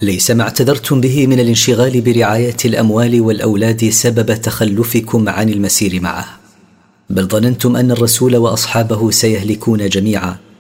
ليس ما اعتذرتم به من الانشغال برعاية الأموال والأولاد سبب تخلفكم عن المسير معه، بل ظننتم أن الرسول وأصحابه سيهلكون جميعا،